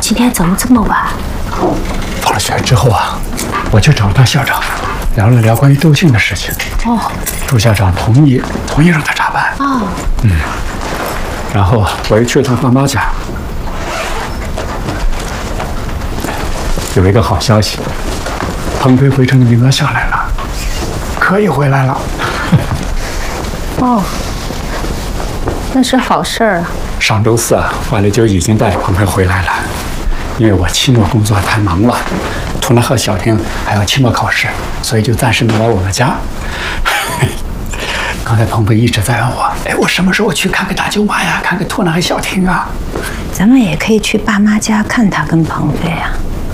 今天怎么这么晚？ 放了学之后啊，我去找了他校长，聊了聊关于窦庆的事情。 哦， 窦校长同意让他插班。 哦， 然后我又去了他爸妈家，有一个好消息，鹏飞回城的名额下来了，可以回来了。 哦，那是好事儿啊。 上周四啊，华丽就已经带着鹏飞回来了，因为我期末工作太忙了，图南和小婷还要期末考试，所以就暂时没来我们家。刚才鹏飞一直在问我，我什么时候去看看大舅妈呀，看看图南和小婷啊？ 咱们也可以去爸妈家看他跟鹏飞啊。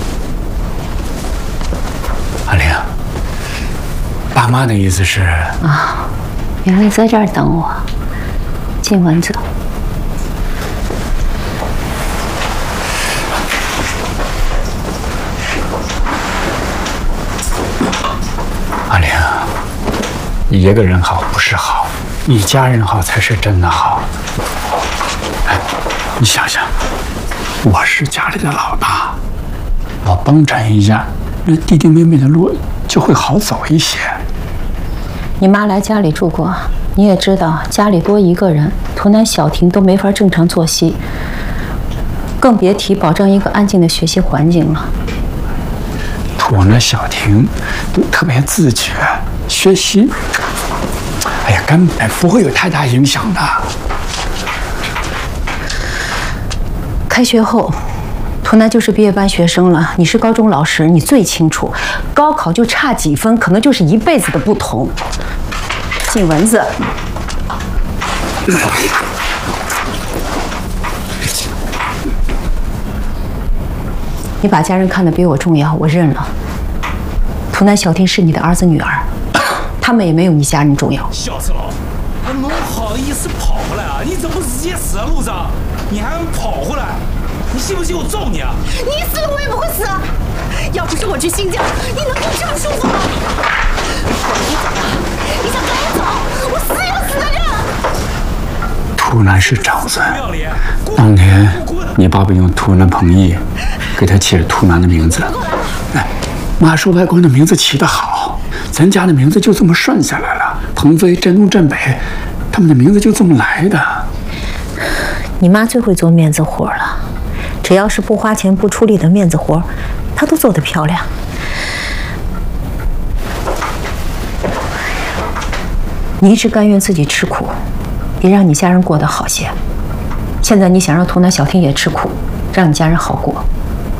阿玲，爸妈的意思是啊，原来在这儿等我。进蚊子。 阿玲，一个人好不是好，一家人好才是真的好。你想想，我是家里的老大，我帮衬一下，那弟弟妹妹的路就会好走一些。 你妈来家里住过，你也知道，家里多一个人，图南、小婷都没法正常作息，更别提保证一个安静的学习环境了。 图南、小婷都特别自觉，学习，根本不会有太大影响的。 开学后，图南就是毕业班学生了。你是高中老师，你最清楚，高考就差几分，可能就是一辈子的不同。进蚊子。你把家人看得比我重要，我认了。图南、小婷是你的儿子女儿，他们也没有你家人重要。 小次郎，能好意思跑回来啊？你怎么不直接死在路上？你还能跑回来？你信不信我揍你啊？ 你死了我也不会死。要不是我去新疆，你能过这样舒服吗？我跟你走了，你想赶我走，我死也死在这儿。 图南是长孙，当天你爸爸用图南彭毅给他起了图南的名字。妈说外公的名字起得好，咱家的名字就这么顺下来了。鹏飞、镇东、镇北，他们的名字就这么来的。 你妈最会做面子活了，只要是不花钱不出力的面子活，她都做得漂亮。你一直甘愿自己吃苦，也让你家人过得好些。现在你想让图南、小婷也吃苦，让你家人好过。